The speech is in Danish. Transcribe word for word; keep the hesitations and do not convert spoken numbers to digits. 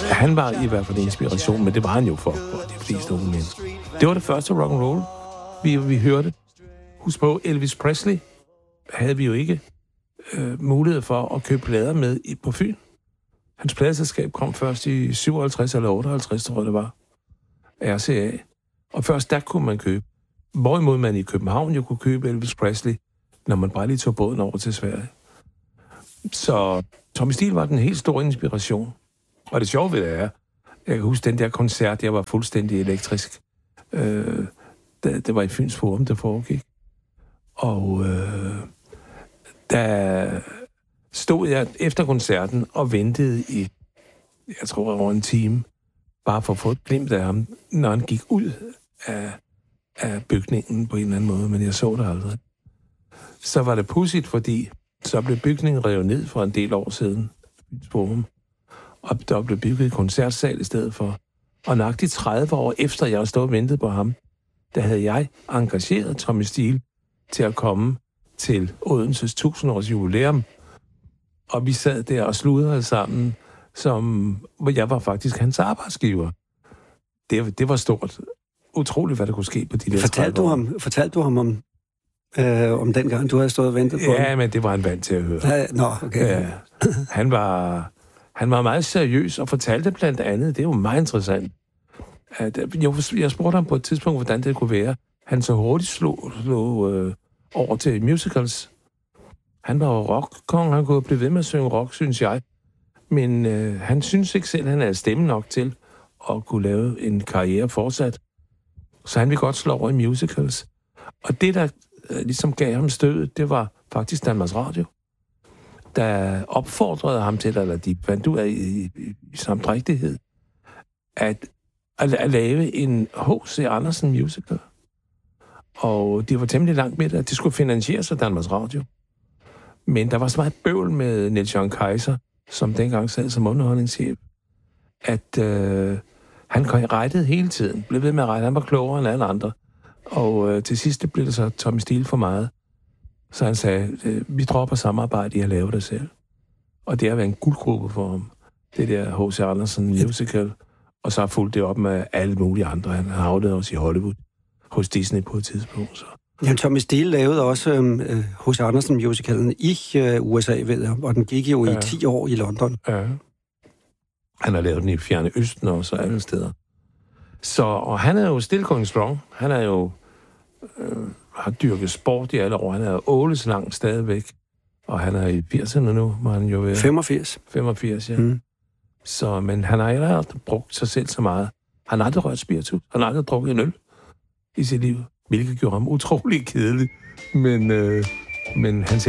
Han var i hvert fald en inspiration, men det var han jo for, for de fleste unge mennesker. Det var det første rock and roll, vi, vi hørte. Husk på, Elvis Presley havde vi jo ikke øh, mulighed for at købe plader med i, på Fyn. Hans pladeselskab kom først i syvoghalvtreds eller otteoghalvtreds, tror jeg det var. R C A. Og først der kunne man købe. Hvorimod man i København jo kunne købe Elvis Presley, når man bare lige tog båden over til Sverige. Så Tommy Steele var den helt store inspiration. Og det sjove ved det er, jeg kan huske den der koncert, jeg var fuldstændig elektrisk. Øh, det, det var i Fyns Forum, det foregik. Og øh, der stod jeg efter koncerten og ventede i, jeg tror, over en time, bare for at få et glimt af ham, når han gik ud af, af bygningen på en eller anden måde, men jeg så det aldrig. Så var det pudsigt, fordi så blev bygningen revet ned for en del år siden, Fyns Forum, og der blev bygget et koncertsal i stedet for. Og nøjagtigt tredive år efter, jeg stod og ventede på ham, der havde jeg engageret Tommy Steele til at komme til Odenses tusind-års jubilæum. Og vi sad der og sludrede sammen, som, hvor jeg var faktisk hans arbejdsgiver. Det, det var stort. Utroligt, hvad der kunne ske på de der fortalte du ham, Fortalte du ham om, øh, om den gang, du havde stået og ventet på Ja, ham? men det var han vant til at høre. Ja, nå, okay. Ja, han, var, han var meget seriøs og fortalte blandt andet, det er jo meget interessant, at jeg, jeg spurgte ham på et tidspunkt, hvordan det kunne være. Han så hurtigt slog, slog øh, over til musicals. Han var jo rockkong, han kunne blive ved med at synge rock, synes jeg. Men øh, han synes ikke selv, at han havde stemme nok til at kunne lave en karriere fortsat. Så han ville godt slå over i musicals. Og det, der øh, ligesom gav ham stødet, det var faktisk Danmarks Radio, der opfordrede ham til, eller de fandt ud af i, i, i samdrægtighed, at, at, at lave en H C Andersen musical. Og det var temmelig langt med det, at det skulle finansieres af Danmarks Radio. Men der var så meget bøvl med Niels Jørgen Kaiser, som dengang sad som underholdningschef, at øh, han rettede hele tiden, blev ved med at rette. Han var klogere end alle andre. Og øh, til sidst blev det så Tommy Steele for meget. Så han sagde, øh, vi dropper samarbejde i at lave det selv. Og det har været en guldgruppe for ham. Det der H C Andersen musical. Og så har fulgt det op med alle mulige andre. Han har havnet også i Hollywood hos Disney på et tidspunkt. Så. Ja, Tommy Steele lavede også øh, H C Andersen musicalen i øh, U S A, ved jeg, og den gik jo ja. i ti år i London. Ja. Han har lavet den i Fjerne Østen og så alle steder. Så, og han er jo still going strong. Han er jo øh, har dyrket sport i alle år. Han er åles lang stadigvæk. Og han er i firserne nu, må han jo være. femogfirs. femogfirs, ja. Mm. Så, men han har ikke brugt sig selv så meget. Han har aldrig rørt spiritus. Han har aldrig drukket en øl i sit liv. Hvilket gjorde ham utrolig kedelig. Men, øh, men han